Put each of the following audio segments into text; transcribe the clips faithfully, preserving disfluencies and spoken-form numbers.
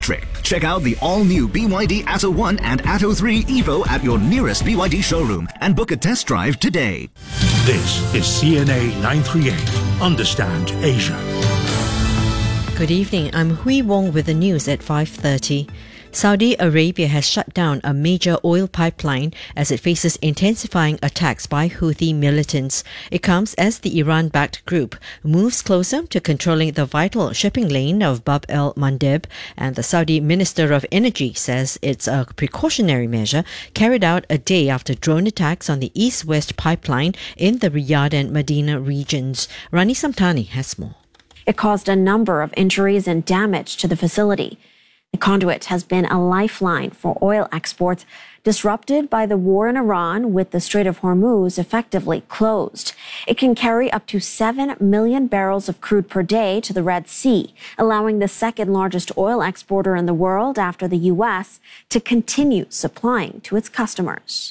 electric. Check out the all-new B Y D Atto one and Atto three Evo at your nearest B Y D showroom and book a test drive today. This is C N A nine thirty-eight. Understand Asia. Good evening, I'm Hui Wong with the news at five thirty. Saudi Arabia has shut down a major oil pipeline as it faces intensifying attacks by Houthi militants. It comes as the Iran-backed group moves closer to controlling the vital shipping lane of Bab el-Mandeb, and the Saudi Minister of Energy says it's a precautionary measure carried out a day after drone attacks on the east-west pipeline in the Riyadh and Medina regions. Rani Samtani has more. It caused a number of injuries and damage to the facility. The conduit has been a lifeline for oil exports disrupted by the war in Iran, with the Strait of Hormuz effectively closed. It can carry up to seven million barrels of crude per day to the Red Sea, allowing the second largest oil exporter in the world after the U S to continue supplying to its customers.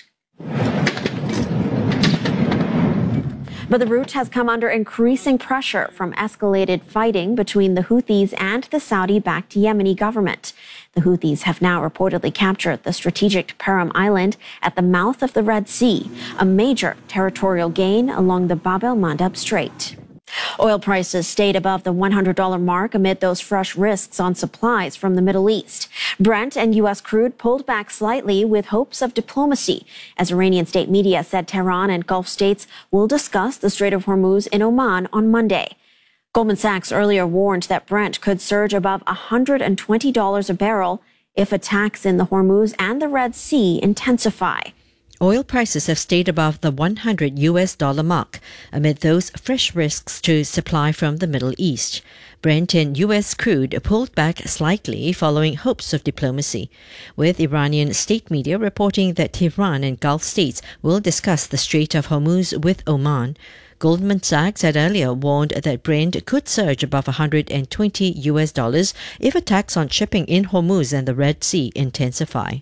But the route has come under increasing pressure from escalated fighting between the Houthis and the Saudi-backed Yemeni government. The Houthis have now reportedly captured the strategic Param Island at the mouth of the Red Sea, a major territorial gain along the Bab el-Mandeb Strait. Oil prices stayed above the one hundred dollars mark amid those fresh risks on supplies from the Middle East. Brent and U S crude pulled back slightly with hopes of diplomacy, as Iranian state media said Tehran and Gulf states will discuss the Strait of Hormuz in Oman on Monday. Goldman Sachs earlier warned that Brent could surge above one hundred twenty dollars a barrel if attacks in the Hormuz and the Red Sea intensify. Oil prices have stayed above the one hundred U S dollar mark amid those fresh risks to supply from the Middle East. Brent and U S crude pulled back slightly following hopes of diplomacy, with Iranian state media reporting that Tehran and Gulf states will discuss the Strait of Hormuz with Oman. Goldman Sachs had earlier warned that Brent could surge above one hundred twenty U S dollars if attacks on shipping in Hormuz and the Red Sea intensify.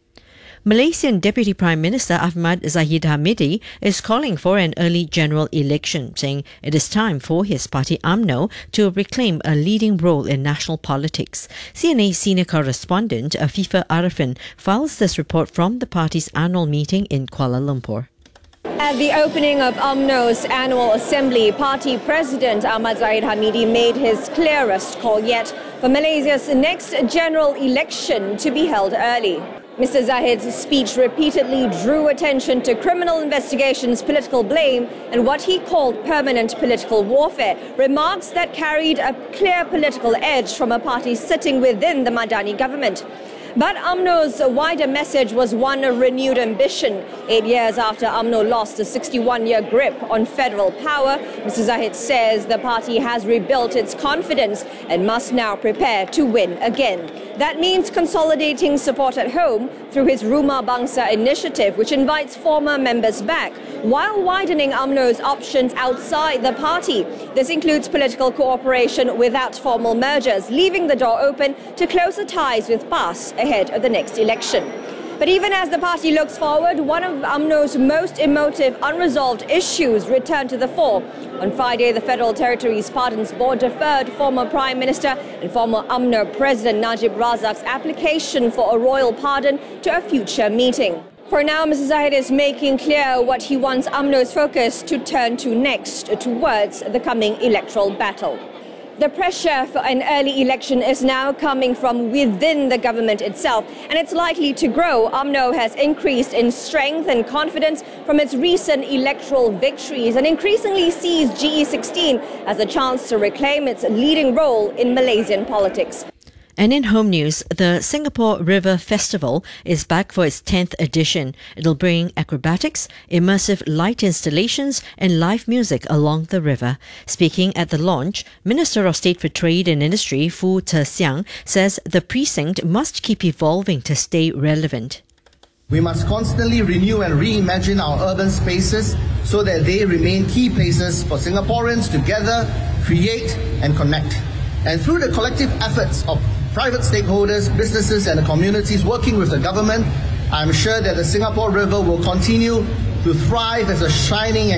Malaysian Deputy Prime Minister Ahmad Zahid Hamidi is calling for an early general election, saying it is time for his party U M N O to reclaim a leading role in national politics. C N A senior correspondent Afifa Arifin files this report from the party's annual meeting in Kuala Lumpur. At the opening of U M N O's annual assembly, party president Ahmad Zahid Hamidi made his clearest call yet for Malaysia's next general election to be held early. Mister Zahid's speech repeatedly drew attention to criminal investigations, political blame, and what he called permanent political warfare, remarks that carried a clear political edge from a party sitting within the Madani government. But U M N O's wider message was one of renewed ambition. Eight years after U M N O lost a sixty-one-year grip on federal power, Mister Zahid says the party has rebuilt its confidence and must now prepare to win again. That means consolidating support at home through his Rumah Bangsa initiative, which invites former members back, while widening U M N O's options outside the party. This includes political cooperation without formal mergers, leaving the door open to closer ties with P A S ahead of the next election. But even as the party looks forward, one of U M N O's most emotive unresolved issues returned to the fore. On Friday, the Federal Territories Pardons Board deferred former Prime Minister and former U M N O President Najib Razak's application for a royal pardon to a future meeting. For now, Mister Zahid is making clear what he wants U M N O's focus to turn to next, towards the coming electoral battle. The pressure for an early election is now coming from within the government itself, and it's likely to grow. U M N O has increased in strength and confidence from its recent electoral victories and increasingly sees G E sixteen as a chance to reclaim its leading role in Malaysian politics. And in home news, the Singapore River Festival is back for its tenth edition. It'll bring acrobatics, immersive light installations and live music along the river. Speaking at the launch, Minister of State for Trade and Industry Fu Tze Xiang says the precinct must keep evolving to stay relevant. We must constantly renew and reimagine our urban spaces so that they remain key places for Singaporeans to gather, create and connect. And through the collective efforts of private stakeholders, businesses and the communities working with the government, I'm sure that the Singapore River will continue to thrive as a shining